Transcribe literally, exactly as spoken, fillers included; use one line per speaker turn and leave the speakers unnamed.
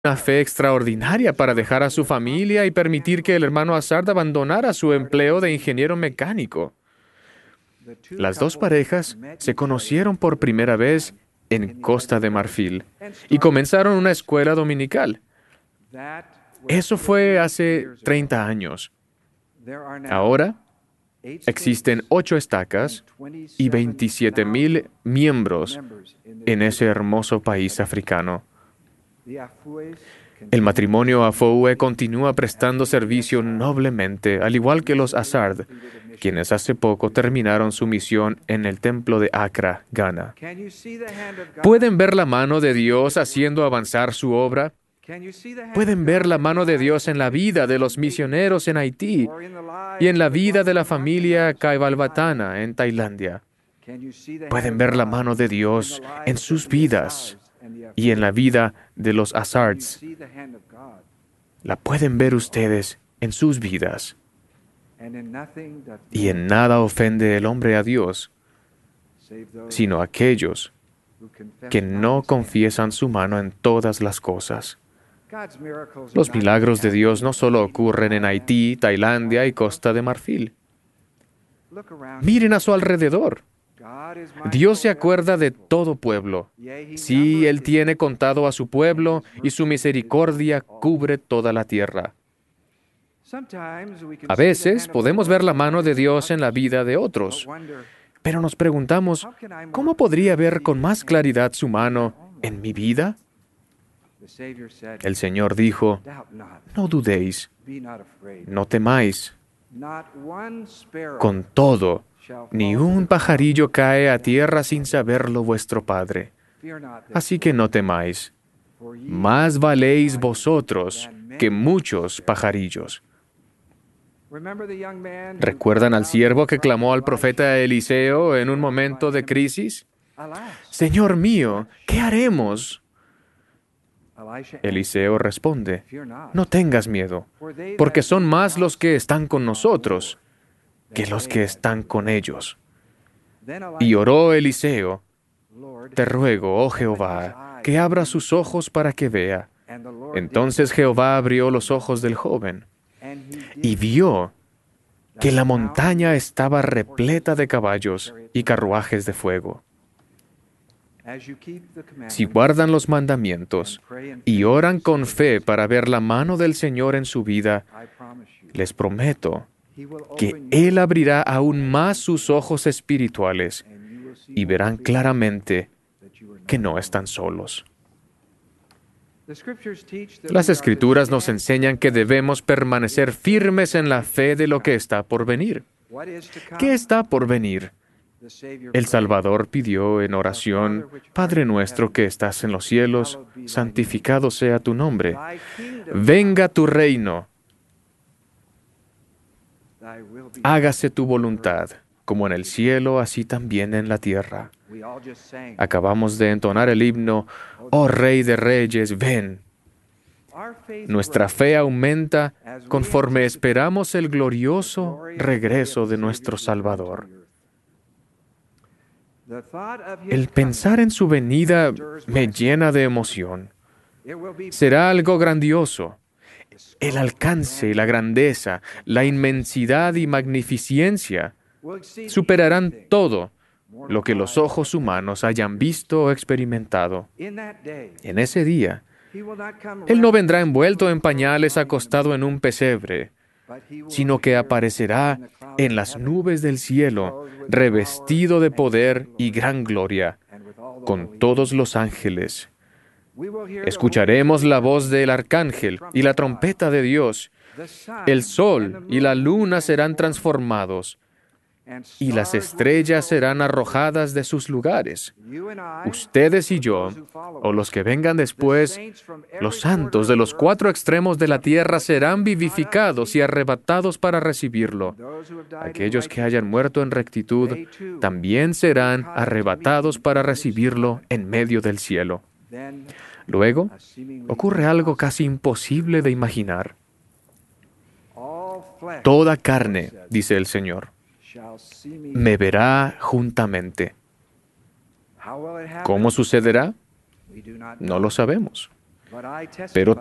una fe extraordinaria para dejar a su familia y permitir que el hermano Hazard abandonara su empleo de ingeniero mecánico. Las dos parejas se conocieron por primera vez en Costa de Marfil y comenzaron una escuela dominical. Eso fue hace treinta años. Ahora existen ocho estacas y veintisiete mil miembros en ese hermoso país africano. El matrimonio Afoue continúa prestando servicio noblemente, al igual que los Hazard, quienes hace poco terminaron su misión en el templo de Accra, Ghana. ¿Pueden ver la mano de Dios haciendo avanzar su obra? ¿Pueden ver la mano de Dios en la vida de los misioneros en Haití y en la vida de la familia Kaivalvatana en Tailandia? ¿Pueden ver la mano de Dios en sus vidas y en la vida de los Hazards? La pueden ver ustedes en sus vidas. Y en nada ofende el hombre a Dios, sino aquellos que no confiesan su mano en todas las cosas. Los milagros de Dios no solo ocurren en Haití, Tailandia y Costa de Marfil. Miren a su alrededor. Dios se acuerda de todo pueblo. Sí, Él tiene contado a su pueblo y su misericordia cubre toda la tierra. A veces podemos ver la mano de Dios en la vida de otros, pero nos preguntamos, ¿cómo podría ver con más claridad su mano en mi vida? El Señor dijo, no dudéis, no temáis. Con todo, ni un pajarillo cae a tierra sin saberlo vuestro Padre. Así que no temáis. Más valéis vosotros que muchos pajarillos. ¿Recuerdan al siervo que clamó al profeta Eliseo en un momento de crisis? Señor mío, ¿qué haremos? Eliseo responde, no tengas miedo, porque son más los que están con nosotros que los que están con ellos. Y oró Eliseo, te ruego, oh Jehová, que abra sus ojos para que vea. Entonces Jehová abrió los ojos del joven y vio que la montaña estaba repleta de caballos y carruajes de fuego. Si guardan los mandamientos y oran con fe para ver la mano del Señor en su vida, les prometo que Él abrirá aún más sus ojos espirituales y verán claramente que no están solos. Las Escrituras nos enseñan que debemos permanecer firmes en la fe de lo que está por venir. ¿Qué está por venir? El Salvador pidió en oración, Padre nuestro que estás en los cielos, santificado sea tu nombre. Venga tu reino. Hágase tu voluntad, como en el cielo, así también en la tierra. Acabamos de entonar el himno, Oh Rey de Reyes, ven. Nuestra fe aumenta conforme esperamos el glorioso regreso de nuestro Salvador. El pensar en su venida me llena de emoción. Será algo grandioso. El alcance y la grandeza, la inmensidad y magnificencia superarán todo lo que los ojos humanos hayan visto o experimentado. En ese día, Él no vendrá envuelto en pañales acostado en un pesebre, sino que aparecerá en las nubes del cielo, revestido de poder y gran gloria, con todos los ángeles. Escucharemos la voz del arcángel y la trompeta de Dios. El sol y la luna serán transformados, y las estrellas serán arrojadas de sus lugares. Ustedes y yo, o los que vengan después, los santos de los cuatro extremos de la tierra serán vivificados y arrebatados para recibirlo. Aquellos que hayan muerto en rectitud también serán arrebatados para recibirlo en medio del cielo. Luego, ocurre algo casi imposible de imaginar. Toda carne, dice el Señor, me verá juntamente. ¿Cómo sucederá? No lo sabemos. Pero